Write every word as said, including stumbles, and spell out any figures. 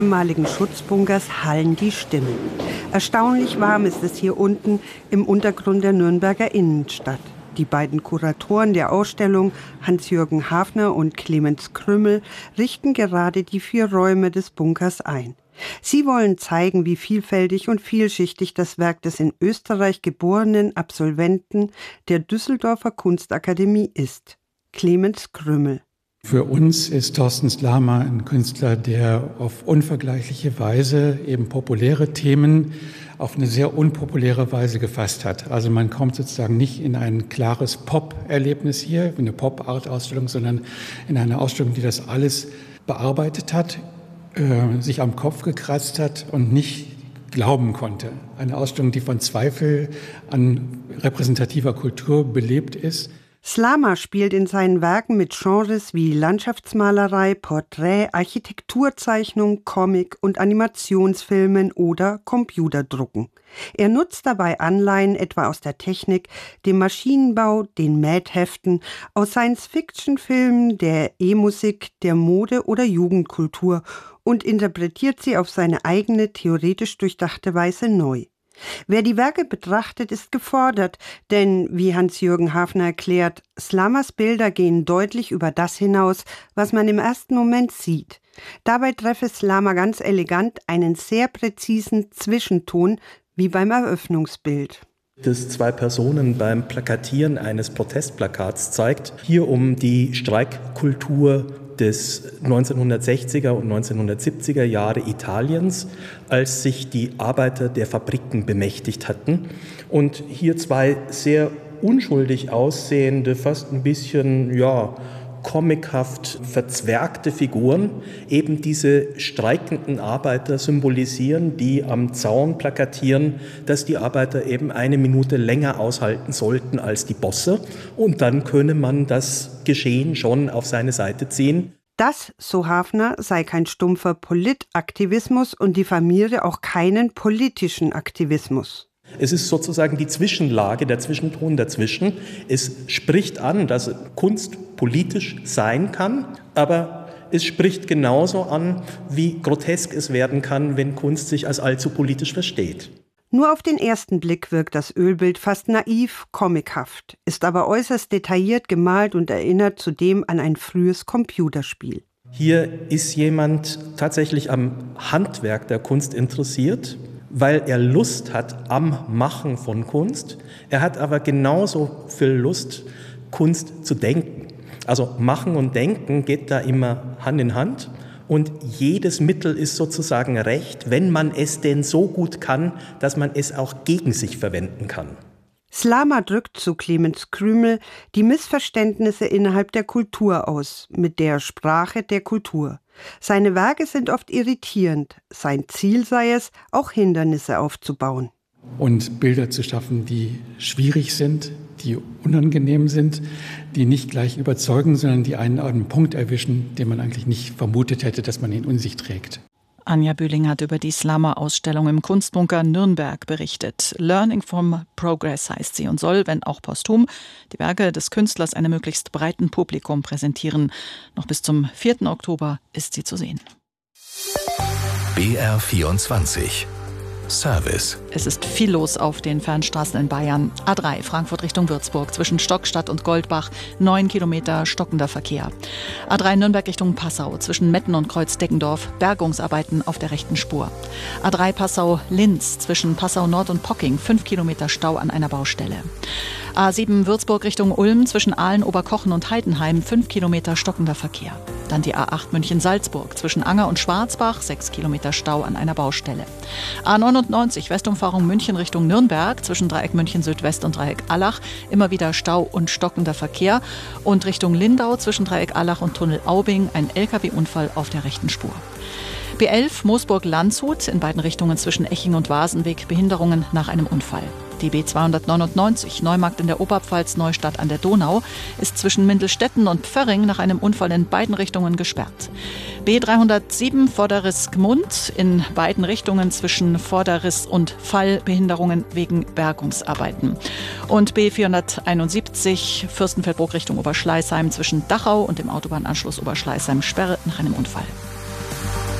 ehemaligen Schutzbunkers hallen die Stimmen. Erstaunlich warm ist es hier unten im Untergrund der Nürnberger Innenstadt. Die beiden Kuratoren der Ausstellung, Hans-Jürgen Hafner und Clemens Krümmel, richten gerade die vier Räume des Bunkers ein. Sie wollen zeigen, wie vielfältig und vielschichtig das Werk des in Österreich geborenen Absolventen der Düsseldorfer Kunstakademie ist. Clemens Krümmel. Für uns ist Thorsten Slama ein Künstler, der auf unvergleichliche Weise eben populäre Themen auf eine sehr unpopuläre Weise gefasst hat. Also man kommt sozusagen nicht in ein klares Pop-Erlebnis hier, wie eine Pop-Art-Ausstellung, sondern in eine Ausstellung, die das alles bearbeitet hat, äh, sich am Kopf gekratzt hat und nicht glauben konnte. Eine Ausstellung, die von Zweifel an repräsentativer Kultur belebt ist. Slama spielt in seinen Werken mit Genres wie Landschaftsmalerei, Porträt, Architekturzeichnung, Comic und Animationsfilmen oder Computerdrucken. Er nutzt dabei Anleihen etwa aus der Technik, dem Maschinenbau, den Mähtheften, aus Science-Fiction-Filmen, der E-Musik, der Mode oder Jugendkultur und interpretiert sie auf seine eigene, theoretisch durchdachte Weise neu. Wer die Werke betrachtet, ist gefordert, denn, wie Hans-Jürgen Hafner erklärt, Slamas Bilder gehen deutlich über das hinaus, was man im ersten Moment sieht. Dabei treffe Slama ganz elegant einen sehr präzisen Zwischenton, wie beim Eröffnungsbild. Das zwei Personen beim Plakatieren eines Protestplakats zeigt, hier um die Streikkultur des neunzehnhundertsechziger und neunzehnhundertsiebziger Jahre Italiens, als sich die Arbeiter der Fabriken bemächtigt hatten. Und hier zwei sehr unschuldig aussehende, fast ein bisschen, ja, comichaft verzwergte Figuren eben diese streikenden Arbeiter symbolisieren, die am Zaun plakatieren, dass die Arbeiter eben eine Minute länger aushalten sollten als die Bosse und dann könne man das Geschehen schon auf seine Seite ziehen. Das, so Hafner, sei kein stumpfer Politaktivismus und diffamiere auch keinen politischen Aktivismus. Es ist sozusagen die Zwischenlage, der Zwischenton dazwischen. Es spricht an, dass Kunst politisch sein kann, aber es spricht genauso an, wie grotesk es werden kann, wenn Kunst sich als allzu politisch versteht. Nur auf den ersten Blick wirkt das Ölbild fast naiv, comichaft, ist aber äußerst detailliert gemalt und erinnert zudem an ein frühes Computerspiel. Hier ist jemand tatsächlich am Handwerk der Kunst interessiert, weil er Lust hat am Machen von Kunst. Er hat aber genauso viel Lust, Kunst zu denken. Also Machen und Denken geht da immer Hand in Hand. Und jedes Mittel ist sozusagen recht, wenn man es denn so gut kann, dass man es auch gegen sich verwenden kann. Slama drückt, zu Clemens Krümmel, die Missverständnisse innerhalb der Kultur aus, mit der Sprache der Kultur. Seine Werke sind oft irritierend. Sein Ziel sei es, auch Hindernisse aufzubauen. Und Bilder zu schaffen, die schwierig sind, die unangenehm sind, die nicht gleich überzeugen, sondern die einen an einen Punkt erwischen, den man eigentlich nicht vermutet hätte, dass man ihn in sich trägt. Anja Bühling hat über die Slama-Ausstellung im Kunstbunker Nürnberg berichtet. Learning from Progress heißt sie und soll, wenn auch posthum, die Werke des Künstlers einem möglichst breiten Publikum präsentieren. Noch bis zum vierten Oktober ist sie zu sehen. B R vierundzwanzig Service. Es ist viel los auf den Fernstraßen in Bayern. A drei Frankfurt Richtung Würzburg zwischen Stockstadt und Goldbach, neun Kilometer stockender Verkehr. A drei Nürnberg Richtung Passau zwischen Metten und Kreuz-Deggendorf, Bergungsarbeiten auf der rechten Spur. A drei Passau-Linz zwischen Passau Nord und Pocking, fünf Kilometer Stau an einer Baustelle. A sieben Würzburg Richtung Ulm zwischen Aalen, Oberkochen und Heidenheim, fünf Kilometer stockender Verkehr. Dann die A acht München-Salzburg zwischen Anger und Schwarzbach, sechs Kilometer Stau an einer Baustelle. A neunundneunzig Westumfahrung München Richtung Nürnberg zwischen Dreieck München Südwest und Dreieck Allach, immer wieder Stau und stockender Verkehr. Und Richtung Lindau zwischen Dreieck Allach und Tunnel Aubing ein L K W-Unfall auf der rechten Spur. B elf Moosburg-Landshut in beiden Richtungen zwischen Eching und Wasenweg, Behinderungen nach einem Unfall. Die B zweihundertneunundneunzig Neumarkt in der Oberpfalz, Neustadt an der Donau, ist zwischen Mindelstetten und Pförring nach einem Unfall in beiden Richtungen gesperrt. B dreihundertsieben Vorderriss-Gmund in beiden Richtungen zwischen Vorderriss und Fall, Behinderungen wegen Bergungsarbeiten. Und B vierhunderteinundsiebzig Fürstenfeldbruck Richtung Oberschleißheim zwischen Dachau und dem Autobahnanschluss Oberschleißheim, Sperre nach einem Unfall.